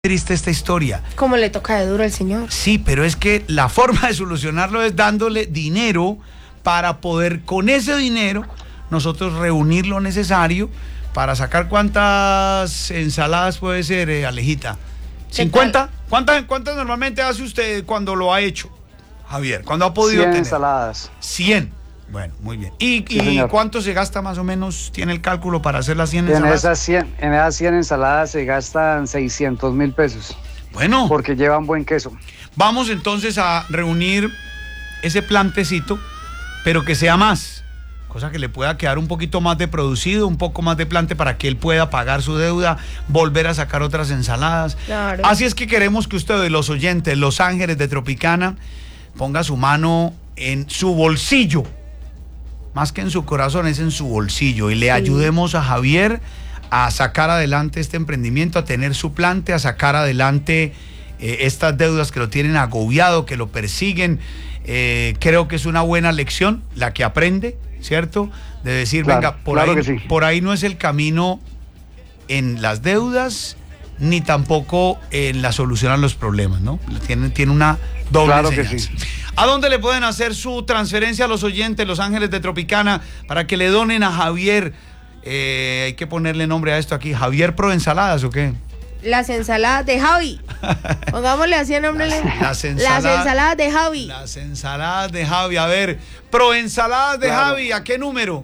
triste esta historia. Como le toca de duro al señor. Sí, pero es que la forma de solucionarlo es dándole dinero para poder, con ese dinero, nosotros reunir lo necesario para sacar cuántas ensaladas puede ser, Alejita. ¿50? ¿Cuántas normalmente hace usted cuando lo ha hecho, Javier? ¿Cuándo ha podido 100 tener? ensaladas. 100. Bueno, muy bien. ¿Y señor. cuánto se gasta más o menos? ¿Tiene el cálculo para hacer las 100 En ensaladas? esas 100 ensaladas se gastan 600.000 pesos. Bueno. Porque llevan buen queso. Vamos entonces a reunir ese plantecito, pero que sea más, cosa que le pueda quedar un poquito más de producido, un poco más de plante para que él pueda pagar su deuda, volver a sacar otras ensaladas. Claro. Así es que queremos que ustedes, los oyentes, los ángeles de Tropicana, ponga su mano en su bolsillo, más que en su corazón, es en su bolsillo, y le ayudemos a Javier a sacar adelante este emprendimiento, a tener su plante, a sacar adelante estas deudas que lo tienen agobiado, que lo persiguen. Creo que es una buena lección la que aprende, ¿cierto? De decir, Claro, venga, que sí. por ahí no es el camino en las deudas, ni tampoco en la solución a los problemas, ¿no? Tiene una doble Claro que enseñanza. sí. ¿A dónde le pueden hacer su transferencia a los oyentes, los ángeles de Tropicana, para que le donen a Javier? Hay que ponerle nombre a esto aquí, ¿Javier Pro Ensaladas o qué? Las ensaladas de Javi. Pongámosle así el nombre. Las ensaladas de Javi. Las ensaladas de Javi. A ver, Pro Ensaladas de Claro. Javi, ¿a qué número?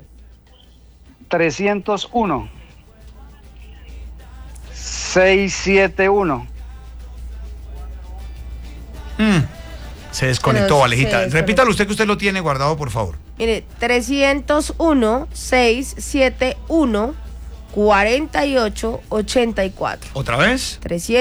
301. 671. Se desconectó, Se Alejita. desconectó. Repítalo usted, que usted lo tiene guardado, por favor. Mire, 301-671-4884. ¿Otra vez?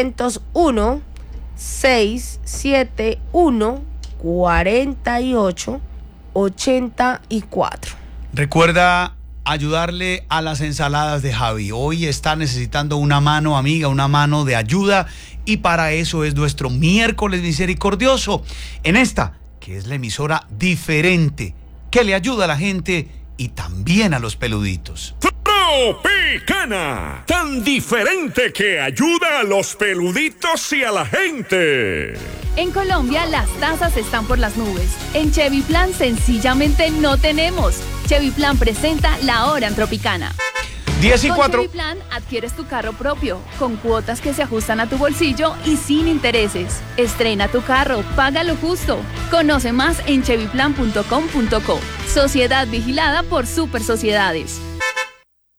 301-671-4884. Recuerda ayudarle a las ensaladas de Javi. Hoy está necesitando una mano amiga, una mano de ayuda, y para eso es nuestro miércoles misericordioso, en esta, que es la emisora diferente, que le ayuda a la gente y también a los peluditos. Tropicana, tan diferente que ayuda a los peluditos y a la gente. En Colombia las tasas están por las nubes. En Chevy Plan sencillamente no tenemos. Chevy Plan presenta La Hora en Tropicana. 10 y Con 4. Chevy Plan adquieres tu carro propio, con cuotas que se ajustan a tu bolsillo y sin intereses. Estrena tu carro, paga lo justo. Conoce más en chevyplan.com.co. Sociedad vigilada por Super Sociedades.